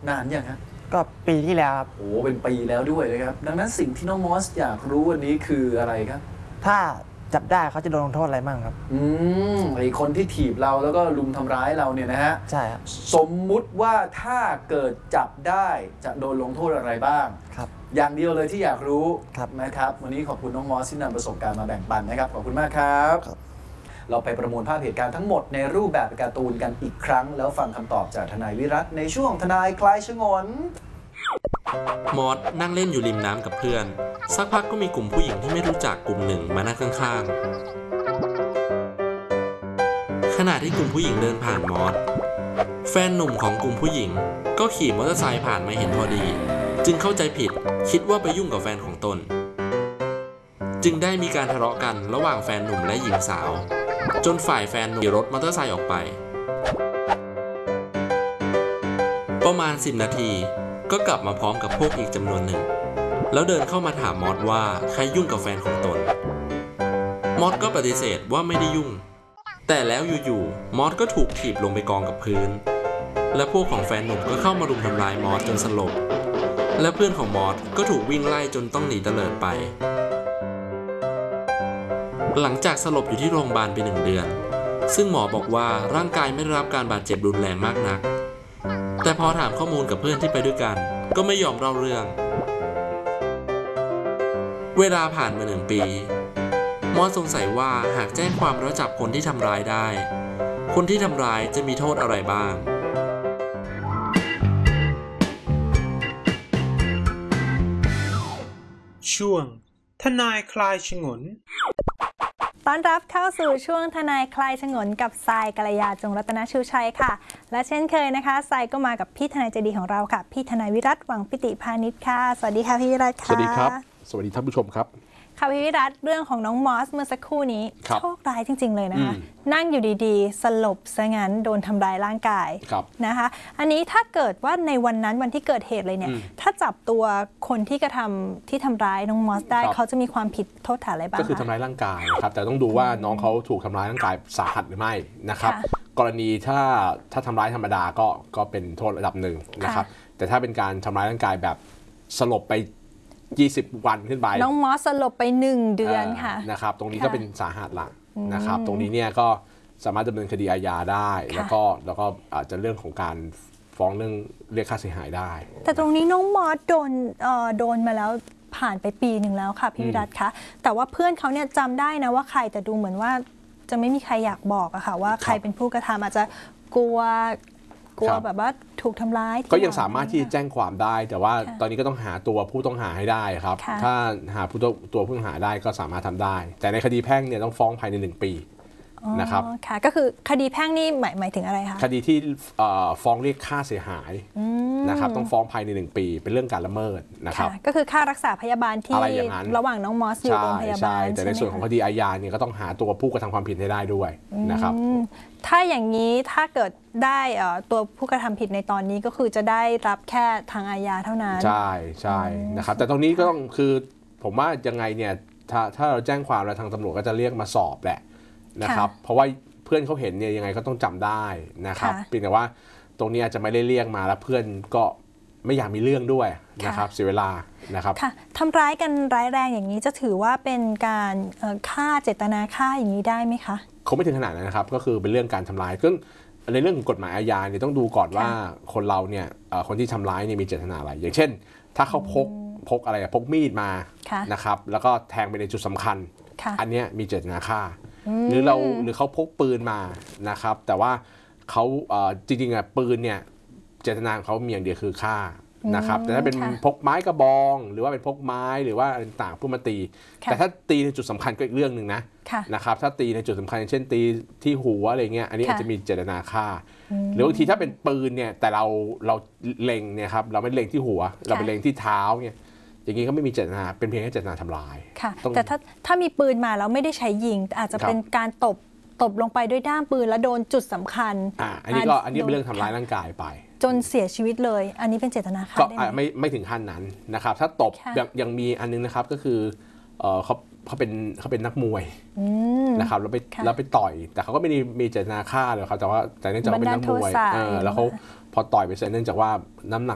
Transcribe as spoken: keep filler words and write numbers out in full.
นานยังฮะก็ปีที่แล้วครับโอ้เป็นปีแล้วด้วยนะครับดังนั้นสิ่งที่น้องมอสอยากรู้วันนี้คืออะไรครับถ้าจับได้เขาจะโดนลงโทษอะไรบ้างครับอืมไอคนที่ถีบเราแล้วก็ลุมทำร้ายเราเนี่ยนะฮะใช่ครับสมมุติว่าถ้าเกิดจับได้จะโดนลงโทษอะไรบ้างครับอย่างเดียวเลยที่อยากรู้ครับนะครับวันนี้ขอบคุณน้องมอสที่นำประสบการณ์มาแบ่งปันนะครับขอบคุณมากครับเราไปประมวลภาพเหตุการณ์ทั้งหมดในรูปแบบการ์ตูนกันอีกครั้งแล้วฟังคำตอบจากทนายวิรัตในช่วงทนายคลายฉงนมอสนั่งเล่นอยู่ริมน้ำกับเพื่อนสักพักก็มีกลุ่มผู้หญิงที่ไม่รู้จักกลุ่มหนึ่งมานั่งข้างๆขณะที่กลุ่มผู้หญิงเดินผ่านมอสแฟนหนุ่มของกลุ่มผู้หญิงก็ขี่มอเตอร์ไซค์ผ่านมาเห็นพอดีจึงเข้าใจผิดคิดว่าไปยุ่งกับแฟนของตนจึงได้มีการทะเลาะกันระหว่างแฟนหนุ่มและหญิงสาวจนฝ่ายแฟนหนุ่มขี่รถมอเตอร์ไซค์ออกไปประมาณสิบนาทีก็กลับมาพร้อมกับพวกอีกจำนวนหนึ่งแล้วเดินเข้ามาถามมอสว่าใครยุ่งกับแฟนของตนมอสก็ปฏิเสธว่าไม่ได้ยุ่งแต่แล้วอยู่ๆมอสก็ถูกถีบลงไปกองกับพื้นและพวกของแฟนหนุ่มก็เข้ามารุมทำร้ายมอสจนสลบและเพื่อนของมอสก็ถูกวิ่งไล่จนต้องหนีเตลิดไปหลังจากสลบอยู่ที่โรงพยาบาลไปหนึ่งเดือนซึ่งหมอบอกว่าร่างกายไม่ได้รับการบาดเจ็บรุนแรงมากนักแต่พอถามข้อมูลกับเพื่อนที่ไปด้วยกันก็ไม่ยอมเล่าเรื่องเวลาผ่านมาหนึ่งปีมอสสงสัยว่าหากแจ้งความแล้วจับคนที่ทำร้ายได้คนที่ทำร้ายจะมีโทษอะไรบ้างช่วงทนายคลายฉงนต้อนรับเข้าสู่ช่วงทนายคลายฉงนกับทรายกัลยาจงรัตนชูชัยค่ะและเช่นเคยนะคะทรายก็มากับพี่ทนายใจดีของเราค่ะพี่ทนายวิรัตหวังปิติพานิชค่ะสวัสดีค่ะพี่วิรัตค่ะสวัสดีครับสวัสดีท่านผู้ชมครับค่ะพี่วิรัตเรื่องของน้องมอสเมื่อสักครู่นี้โชคร้ายจริงๆเลยนะคะนั่งอยู่ดีๆสลบซะงั้นโดนทำร้ายร่างกายนะคะอันนี้ถ้าเกิดว่าในวันนั้นวันที่เกิดเหตุเลยเนี่ยถ้าจับตัวคนที่กระทำที่ทำร้ายน้องมอสได้เขาจะมีความผิดโทษฐานอะไรบ้างก็คือทำร้ายร่างกายนะครับแต่ต้องดูว่าน้องเขาถูกทำร้ายร่างกายสาหัสหรือไม่นะครับกรณีถ้าถ้าทำร้ายธรรมดาก็ก็เป็นโทษระดับหนึ่งนะครับแต่ถ้าเป็นการทำร้ายร่างกายแบบสลบไปยี่สิบวันขึ้นไปน้องมอสสลบไปหนึ่งเดือนค่ะนะครับตรงนี้ก็เป็นสาหัสหลักนะครับตรงนี้เนี่ยก็สามารถดำเนินคดีอาญาได้แล้วก็แล้วก็อาจจะเรื่องของการฟ้องเรื่องเรียกค่าเสียหายได้แต่ตรงนี้น้องมอสโดนโดนมาแล้วผ่านไปปีหนึ่งแล้วค่ะพี่วิรัตคะแต่ว่าเพื่อนเขาเนี่ยจำได้นะว่าใครแต่ดูเหมือนว่าจะไม่มีใครอยากบอกอะค่ะว่าใครเป็นผู้กระทำอาจจะกลัวกลัวแบบว่าถูกทำร้ายก็ยังสามารถที่จะแจ้งความได้แต่ว่าตอนนี้ก็ต้องหาตัวผู้ต้องหาให้ได้ครับถ้าหาผู้ตัวผู้ต้องหาได้ก็สามารถทำได้แต่ในคดีแพ่งเนี่ยต้องฟ้องภายในหนึ่งปีนะครับค่ะก็คือคดีแพ่งนี่หมายหมายถึงอะไรคะคดีที่ฟ้องเรียกค่าเสียหายนะครับต้องฟ้องภายในหนึ่งปีเป็นเรื่องการละเมิดนะครับก็คือค่ารักษาพยาบาลที่ระหว่างน้องมอสอยู่โรงพยาบาลแต่ในส่วนของคดีอาญาเนี่ยก็ต้องหาตัวผู้กระทำความผิดให้ได้ด้วยนะครับถ้าอย่างนี้ถ้าเกิดได้ตัวผู้กระทำผิดในตอนนี้ก็คือจะได้รับแค่ทางอาญาเท่านั้นใช่ใช่นะครับแต่ตรงนี้ก็ต้องคือผมว่ายังไงเนี่ยถ้าถ้าเราแจ้งความแล้วทางตำรวจก็จะเรียกมาสอบแหละนะครับเพราะว่าเพื่อนเขาเห็นเนี่ยยังไงก็ต้องจำได้นะครับเพียงแต่ว่าตรงนี้อาจจะไม่ได้เรียกมาแล้วเพื่อนก็ไม่อยากมีเรื่องด้วยนะครับเสียเวลานะครับค่ะทำร้ายกันร้ายแรงอย่างนี้จะถือว่าเป็นการฆ่าเจตนาฆ่าอย่างนี้ได้ไหมคะคงไม่ถึงขนาดนั้นนะครับก็คือเป็นเรื่องการทำร้ายซึ่งในเรื่องของกฎหมายอาญาเนี่ยต้องดูก่อนว่าคนเราเนี่ยคนที่ทำร้ายเนี่ยมีเจตนาอะไรอย่างเช่นถ้าเขาพกพกอะไรพกมีดมานะครับแล้วก็แทงไปในจุดสำคัญอันนี้มีเจตนาฆ่าหรือเราหรือเขาพกปืนมานะครับแต่ว่าเขาจริงๆอ่ะปืนเนี่ยเจตนาของเขามีอย่างเดียวคือฆ่านะครับแต่ถ้าเป็นพกไม้กระบองหรือว่าเป็นพกไม้หรือว่าอะไรต่างๆเพื่อมาตีแต่ถ้าตีในจุดสำคัญก็อีกเรื่องหนึ่งนะนะครับถ้าตีในจุดสำคัญเช่นตีที่หัวอะไรเงี้ยอันนี้อาจจะมีเจตนาฆ่าหรือบางทีถ้าเป็นปืนเนี่ยแต่เราเราเล็งเนี่ยครับเราไม่เล็งที่หัวเราไปเล็งที่เท้าเนี่ยอย่างนี้ก็ไม่มีเจตนาเป็นเพียงแค่เจตนาทำลายค่ะแต่ถ้าถ้ามีปืนมาแล้วไม่ได้ใช้ยิงอาจจะเป็นการตบตบลงไปด้วยด้ามปืนแล้วโดนจุดสำคัญอ่าอันนี้ก็อันนี้เป็นเรื่องทำร้ายร่างกายไปจนเสียชีวิตเลยอันนี้เป็นเจตนาฆ่าได้ไหมไม่ไม่ถึงขั้นนั้นนะครับถ้าตบยังยังมีอันนึงนะครับก็คือเขาเขาเป็นเขาเป็นนักมวยนะครับแล้วไปแล้วไปต่อยแต่เขาก็ไม่ได้มีเจตนาฆ่าเลยครับแต่ว่าแต่เนื่องจากเป็นนักมวยแล้วเขาพอต่อยไปเสร็จเนื่องจากว่าน้ำหนัก